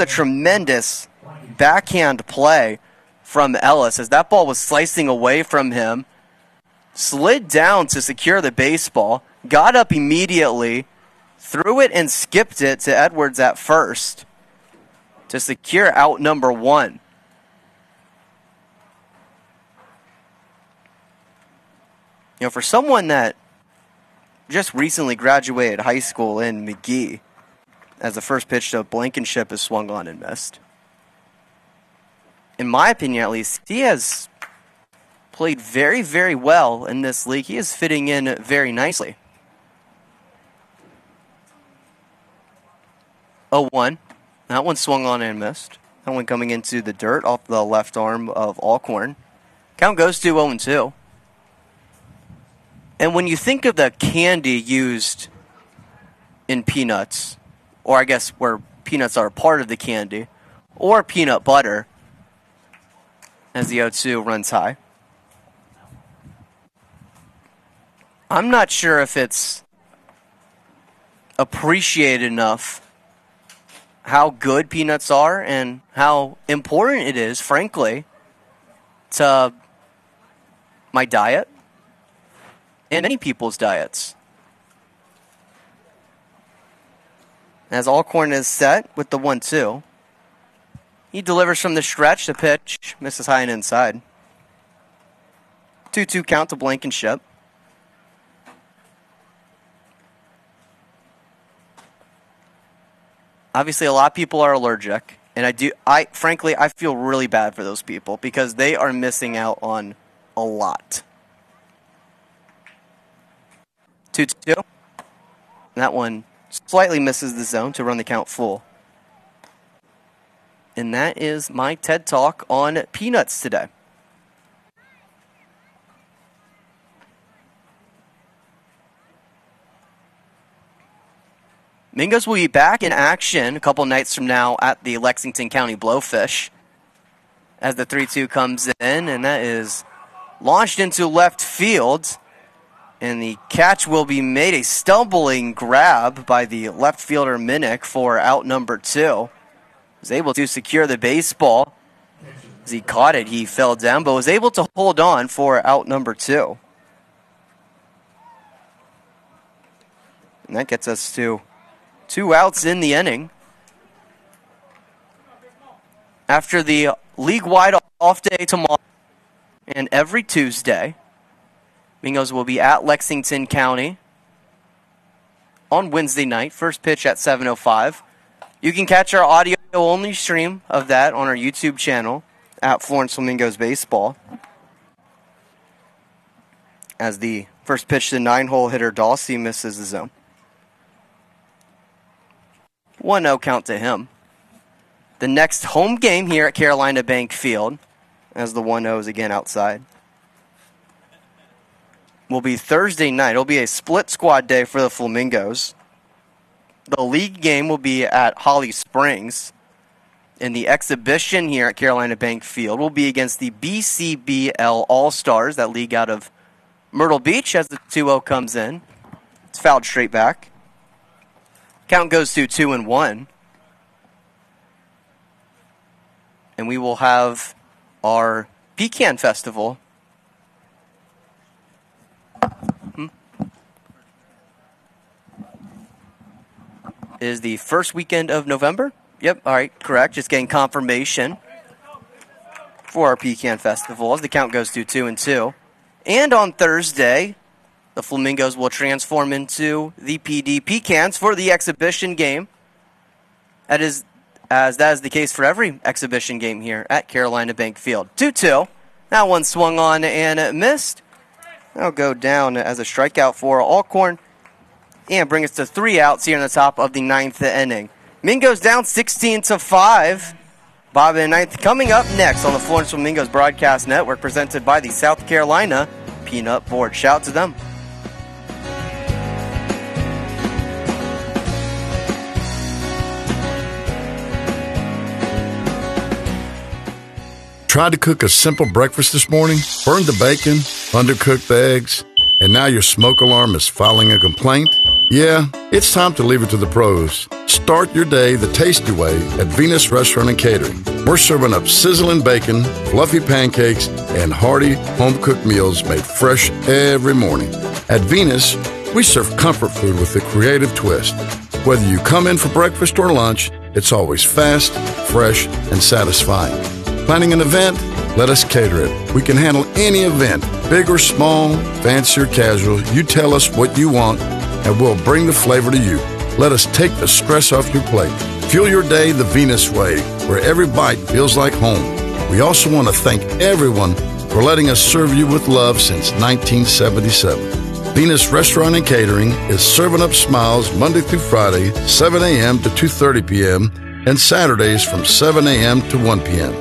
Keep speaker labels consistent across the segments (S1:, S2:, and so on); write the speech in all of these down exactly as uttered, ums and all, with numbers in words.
S1: a tremendous backhand play from Ellis as that ball was slicing away from him. Slid down to secure the baseball, got up immediately, threw it and skipped it to Edwards at first to secure out number one. You know, for someone that just recently graduated high school in McGee, as the first pitch to Blankenship is swung on and missed, in my opinion at least, he has played very, very well in this league. He is fitting in very nicely. oh one. That one swung on and missed. That one coming into the dirt off the left arm of Alcorn. Count goes to oh and two. And when you think of the candy used in peanuts, or I guess where peanuts are a part of the candy, or peanut butter, as the oh two runs high, I'm not sure if it's appreciated enough how good peanuts are and how important it is, frankly, to my diet and many people's diets. As Alcorn is set with the one two, he delivers from the stretch. The pitch misses high and inside. two two count to Blankenship. Obviously, a lot of people are allergic, and I do. I frankly, I feel really bad for those people because they are missing out on a lot. two two. That one slightly misses the zone to run the count full. And that is my TED Talk on peanuts today. Mingos will be back in action a couple nights from now at the Lexington County Blowfish as the three two comes in, and that is launched into left field. And the catch will be made, a stumbling grab by the left fielder Minnick for out number two. Was able to secure the baseball. As he caught it, he fell down, but was able to hold on for out number two. And that gets us to two outs in the inning. After the league-wide off day tomorrow and every Tuesday, Mingos will be at Lexington County on Wednesday night. First pitch at seven oh five. You can catch our audio-only stream of that on our YouTube channel at Florence Flamingos Baseball. As the first pitch to nine-hole hitter Dawsey misses the zone. one oh count to him. The next home game here at Carolina Bank Field, as the one oh is again outside, will be Thursday night. It'll be a split squad day for the Flamingos. The league game will be at Holly Springs. And the exhibition here at Carolina Bank Field will be against the B C B L All-Stars, that league out of Myrtle Beach, as the two oh comes in. It's fouled straight back. Count goes to two and one. And we will have our Pecan Festival. Hmm? Is the first weekend of November? Yep, all right, correct. Just getting confirmation for our Pecan Festival as the count goes to two and two. And on Thursday, the Flamingos will transform into the P D Pecans for the exhibition game. That is, as that is the case for every exhibition game here at Carolina Bank Field. two two. That one swung on and missed. That'll go down as a strikeout for Alcorn and bring us to three outs here in the top of the ninth inning. Mingos down sixteen to five. Bob in the ninth coming up next on the Florence Flamingos Broadcast Network, presented by the South Carolina Peanut Board. Shout out to them.
S2: Tried to cook a simple breakfast this morning? Burned the bacon, undercooked the eggs, and now your smoke alarm is filing a complaint? Yeah, it's time to leave it to the pros. Start your day the tasty way at Venus Restaurant and Catering. We're serving up sizzling bacon, fluffy pancakes, and hearty home-cooked meals made fresh every morning. At Venus, we serve comfort food with a creative twist. Whether you come in for breakfast or lunch, it's always fast, fresh, and satisfying. Planning an event? Let us cater it. We can handle any event, big or small, fancy or casual. You tell us what you want, and we'll bring the flavor to you. Let us take the stress off your plate. Fuel your day the Venus way, where every bite feels like home. We also want to thank everyone for letting us serve you with love since nineteen seventy-seven. Venus Restaurant and Catering is serving up smiles Monday through Friday, seven a.m. to two thirty p.m., and Saturdays from seven a.m. to one p.m.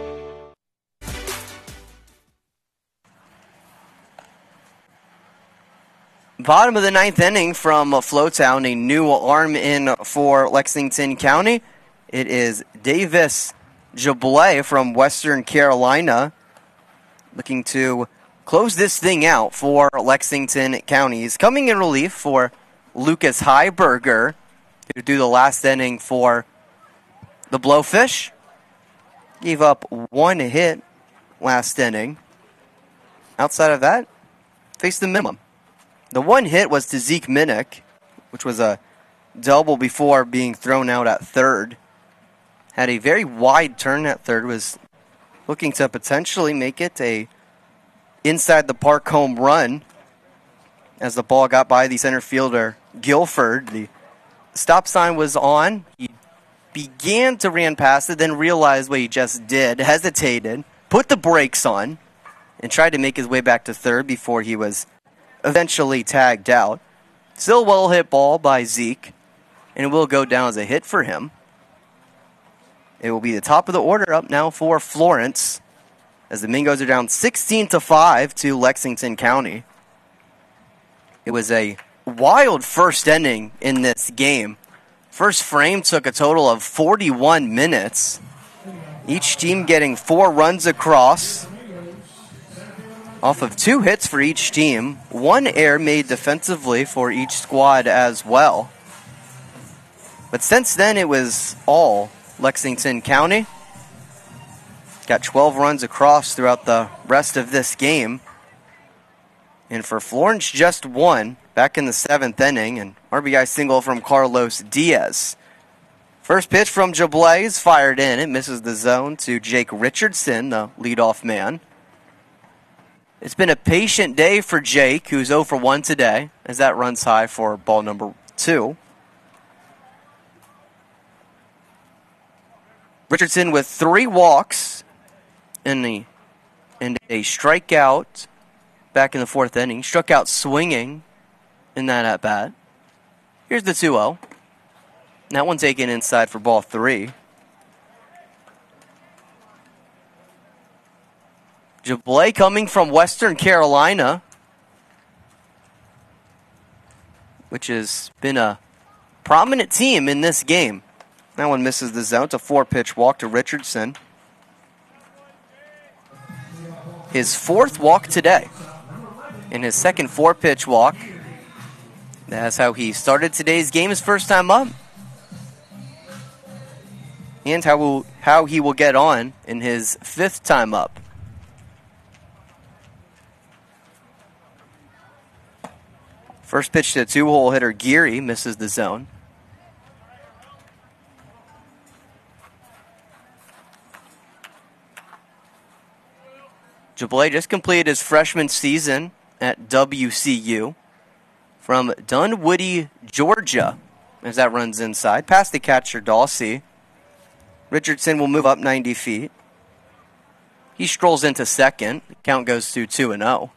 S1: Bottom of the ninth inning from Flowtown, a new arm in for Lexington County. It is Davis Jablay from Western Carolina looking to close this thing out for Lexington County. He's coming in relief for Lucas Heiberger to do the last inning for the Blowfish. Gave up one hit last inning. Outside of that, faced the minimum. The one hit was to Zeke Minnick, which was a double before being thrown out at third. Had a very wide turn at third, was looking to potentially make it a inside the park home run as the ball got by the center fielder, Guilford. The stop sign was on. He began to ran past it, then realized what he just did, hesitated, put the brakes on, and tried to make his way back to third before he was eventually tagged out. Still well hit ball by Zeke, and it will go down as a hit for him. It will be the top of the order up now for Florence, as the Mingos are down sixteen to five to Lexington County. It was a wild first inning in this game. First frame took a total of forty-one minutes. Each team getting four runs across off of two hits for each team. One error made defensively for each squad as well. But since then, it was all Lexington County. Got twelve runs across throughout the rest of this game. And for Florence, just one back in the seventh inning. An R B I single from Carlos Diaz. First pitch from Jablay is fired in. It misses the zone to Jake Richardson, the leadoff man. It's been a patient day for Jake, who's zero for one today, as that runs high for ball number two. Richardson with three walks in the and a strikeout back in the fourth inning. Struck out swinging in that at-bat. Here's the two oh. That one taken inside for ball three. Jablay coming from Western Carolina, which has been a prominent team in this game. That one misses the zone. It's a four-pitch walk to Richardson. His fourth walk today. In his second four-pitch walk. That's how he started today's game, his first time up. And how, will, how he will get on in his fifth time up. First pitch to two-hole hitter Geary misses the zone. Jablay just completed his freshman season at W C U from Dunwoody, Georgia, as that runs inside. Past the catcher, Dawsey. Richardson will move up ninety feet. He strolls into second. The count goes to two and oh.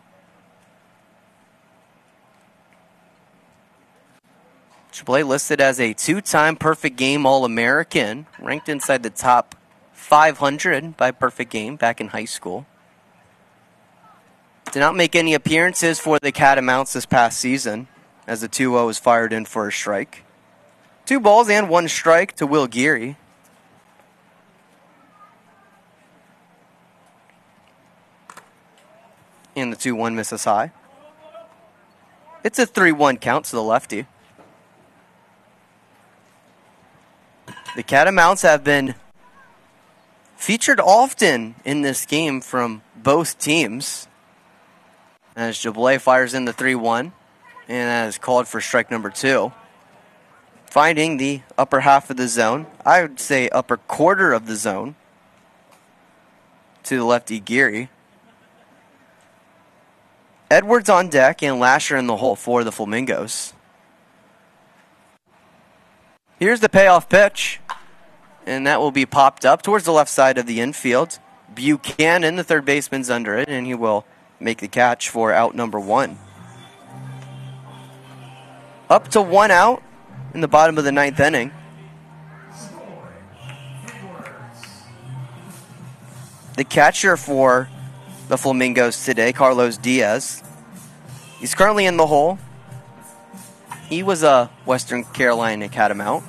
S1: Jablay listed as a two-time perfect game All-American, ranked inside the top five hundred by perfect game back in high school. Did not make any appearances for the Catamounts this past season, as the two oh was fired in for a strike. Two balls and one strike to Will Geary. And the two one misses high. It's a three one count to the lefty. The Catamounts have been featured often in this game from both teams. As Jablet fires in the three one, and that is called for strike number two. Finding the upper half of the zone, I would say upper quarter of the zone, to the lefty Geary. Edwards on deck and Lasher in the hole for the Flamingos. Here's the payoff pitch, and that will be popped up towards the left side of the infield. Buchanan, the third baseman's under it, and he will make the catch for out number one. Up to one out in the bottom of the ninth inning. The catcher for the Flamingos today, Carlos Diaz. He's currently in the hole. He was a Western Carolina Catamount.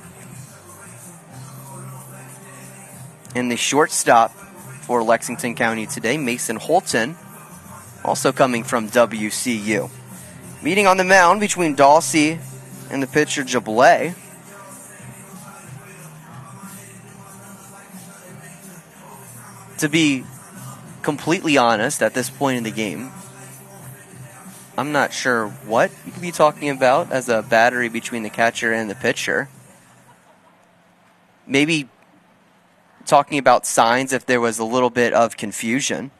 S1: And the shortstop for Lexington County today, Mason Holton, also coming from W C U. Meeting on the mound between Dawsey and the pitcher Jablet. To be completely honest, at this point in the game, I'm not sure what you could be talking about as a battery between the catcher and the pitcher. Maybe talking about signs if there was a little bit of confusion.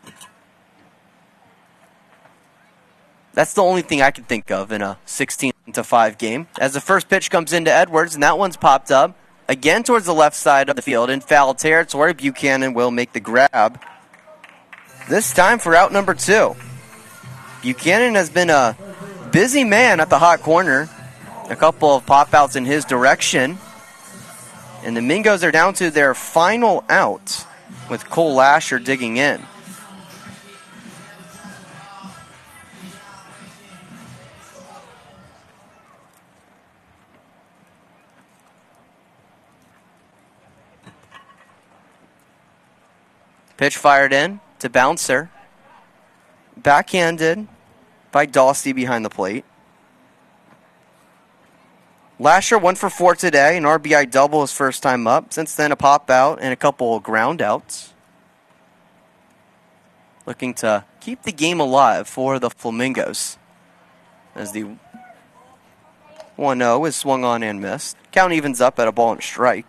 S1: That's the only thing I can think of in a sixteen to five game. As the first pitch comes into Edwards, and that one's popped up again towards the left side of the field in foul territory. Buchanan will make the grab. This time for out number two. Buchanan has been a busy man at the hot corner. A couple of pop-outs in his direction. And the Mingos are down to their final out with Cole Lasher digging in. Pitch fired in to Bouncer. Backhanded by Dawsey behind the plate. Lasher one for four today, an R B I double his first time up. Since then, a pop out and a couple of ground outs. Looking to keep the game alive for the Flamingos. As the one oh is swung on and missed. Count evens up at a ball and strike.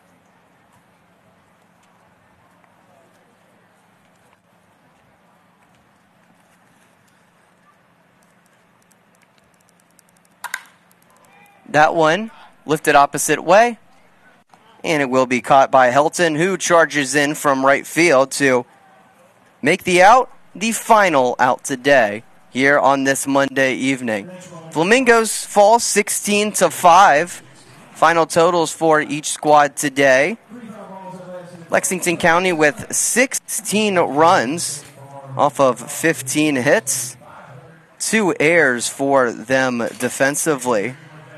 S1: That one lifted opposite way, and it will be caught by Helton, who charges in from right field to make the out, the final out today here on this Monday evening. Flamingos fall sixteen to five. Final totals for each squad today. Lexington County with sixteen runs off of fifteen hits. Two errors for them defensively.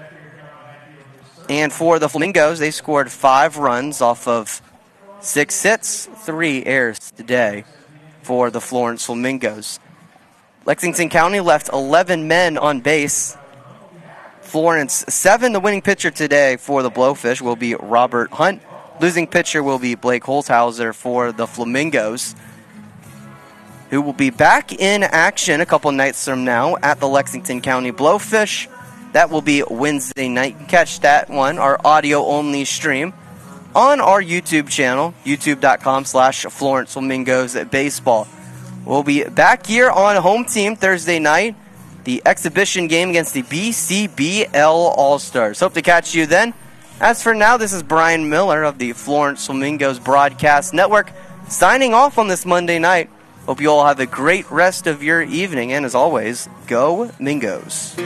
S1: And for the Flamingos, they scored five runs off of six hits, three errors today for the Florence Flamingos. Lexington County left eleven men on base. Florence, seven. The winning pitcher today for the Blowfish will be Robert Hunt. Losing pitcher will be Blake Holthauser for the Flamingos, who will be back in action a couple nights from now at the Lexington County Blowfish. That will be Wednesday night. Catch that one, our audio-only stream, on our YouTube channel, youtube.com slash Florence Flamingos Baseball. We'll be back here on home team Thursday night, the exhibition game against the B C B L All-Stars. Hope to catch you then. As for now, this is Brian Miller of the Florence Flamingos Broadcast Network, signing off on this Monday night. Hope you all have a great rest of your evening, and as always, go Mingos.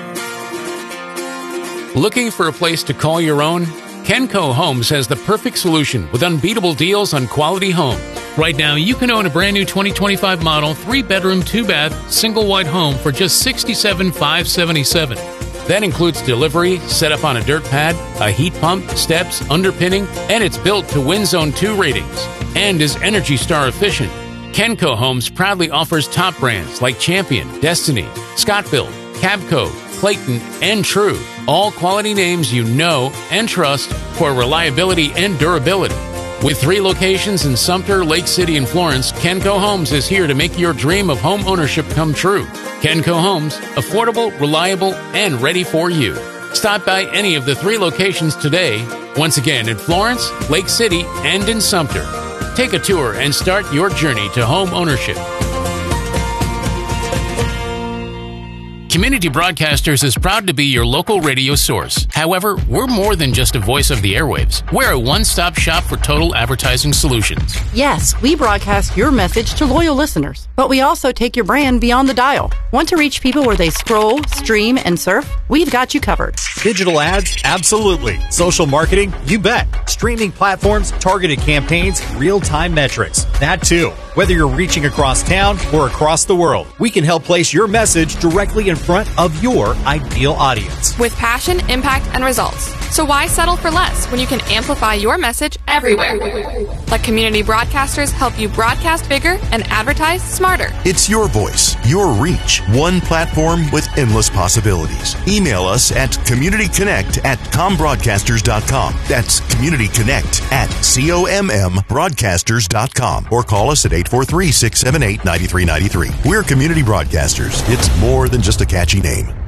S3: Looking for a place to call your own? Kenco Homes has the perfect solution with unbeatable deals on quality homes. Right now, you can own a brand new twenty twenty-five model, three bedroom, two bath, single wide home for just sixty-seven thousand five hundred seventy-seven dollars. That includes delivery, setup on a dirt pad, a heat pump, steps, underpinning, and it's built to Wind Zone two ratings and is Energy Star efficient. Kenco Homes proudly offers top brands like Champion, Destiny, Scott Built, Cabco, Clayton, and True. All quality names you know and trust for reliability and durability. With three locations in Sumter, Lake City, and Florence, Kenco Homes is here to make your dream of home ownership come true. Kenco Homes, affordable, reliable, and ready for you. Stop by any of the three locations today. Once again, in Florence, Lake City, and in Sumter. Take a tour and start your journey to home ownership. Community Broadcasters is proud to be your local radio source. However, we're more than just a voice of the airwaves. We're a one-stop shop for total advertising solutions.
S4: Yes, we broadcast your message to loyal listeners, but we also take your brand beyond the dial. Want to reach people where they scroll, stream, and surf? We've got you covered.
S5: Digital ads? Absolutely. Social marketing? You bet. Streaming platforms, targeted campaigns, real-time metrics. That too. Whether you're reaching across town or across the world, we can help place your message directly in front of your ideal audience.
S6: With passion, impact, and results. So why settle for less when you can amplify your message everywhere? Let Community Broadcasters help you broadcast bigger and advertise smarter.
S7: It's your voice, your reach, one platform with endless possibilities. Email us at communityconnect at combroadcasters dot com. That's communityconnect at C O M M broadcasters dot com. Or call us at eight four three, six seven eight, nine three nine three. We're Community Broadcasters. It's more than just a catchy name.